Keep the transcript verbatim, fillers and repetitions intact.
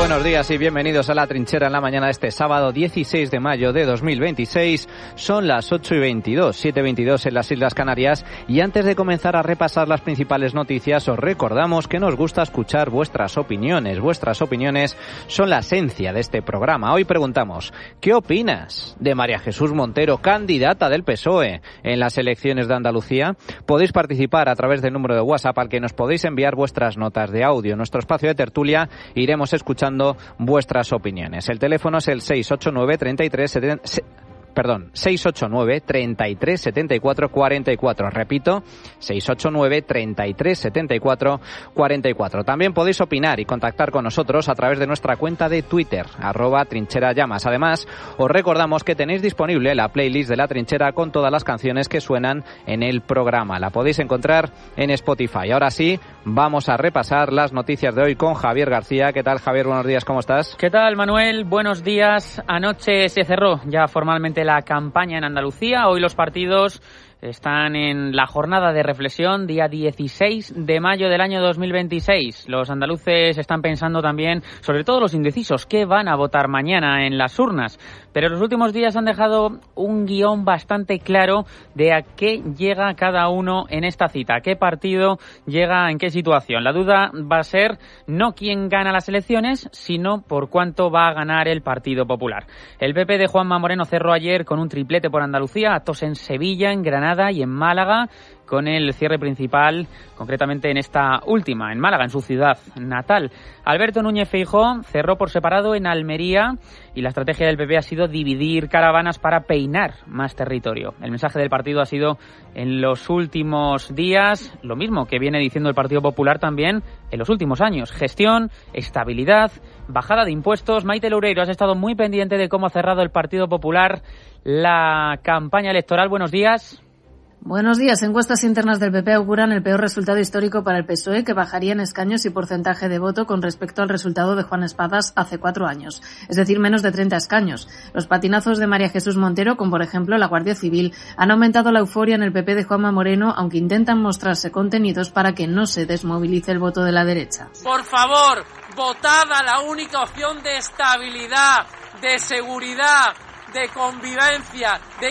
buenos días y bienvenidos a La Trinchera en la mañana de este sábado dieciséis de mayo de dos mil veintiséis. Son las ocho y veintidós, siete y veintidós en las Islas Canarias, y antes de comenzar a repasar las principales noticias os recordamos que nos gusta escuchar vuestras opiniones. Vuestras opiniones son la esencia de este programa. Hoy preguntamos, ¿qué opinas de María Jesús Montero, candidata del P S O E en las elecciones de Andalucía? Podéis participar a través del número de WhatsApp al que nos podéis enviar vuestras notas de audio. En nuestro espacio de tertulia iremos escuchando vuestras opiniones. El teléfono es el seis ocho nueve, treinta y tres, setenta... Perdón, seis ocho nueve, treinta y tres, setenta y cuatro, cuarenta y cuatro. Repito, seis ocho nueve, treinta y tres, setenta y cuatro, cuarenta y cuatro. También podéis opinar y contactar con nosotros a través de nuestra cuenta de Twitter, arroba trincherallamas. Además, os recordamos que tenéis disponible la playlist de La Trinchera con todas las canciones que suenan en el programa. La podéis encontrar en Spotify. Ahora sí, vamos a repasar las noticias de hoy con Javier García. ¿Qué tal, Javier? Buenos días, ¿cómo estás? ¿Qué tal, Manuel? Buenos días. Anoche se cerró ya formalmente la campaña en Andalucía. Hoy los partidos están en la jornada de reflexión, día dieciséis de mayo del año dos mil veintiséis. Los andaluces están pensando también, sobre todo los indecisos, qué van a votar mañana en las urnas. Pero los últimos días han dejado un guión bastante claro de a qué llega cada uno en esta cita, a qué partido llega en qué situación. La duda va a ser no quién gana las elecciones, sino por cuánto va a ganar el Partido Popular. El P P de Juanma Moreno cerró ayer con un triplete por Andalucía, actos en Sevilla, en Granada y en Málaga, con el cierre principal, concretamente en esta última, en Málaga, en su ciudad natal. Alberto Núñez Feijóo cerró por separado en Almería y la estrategia del P P ha sido dividir caravanas para peinar más territorio. El mensaje del partido ha sido en los últimos días lo mismo que viene diciendo el Partido Popular también en los últimos años: gestión, estabilidad, bajada de impuestos. Maite Loureiro, has estado muy pendiente de cómo ha cerrado el Partido Popular la campaña electoral. Buenos días. Buenos días. Encuestas internas del P P auguran el peor resultado histórico para el P S O E, que bajaría en escaños y porcentaje de voto con respecto al resultado de Juan Espadas hace cuatro años, es decir, menos de treinta escaños. Los patinazos de María Jesús Montero, como por ejemplo la Guardia Civil, han aumentado la euforia en el P P de Juanma Moreno, aunque intentan mostrarse contenidos para que no se desmovilice el voto de la derecha. Por favor, votad a la única opción de estabilidad, de seguridad, de convivencia, de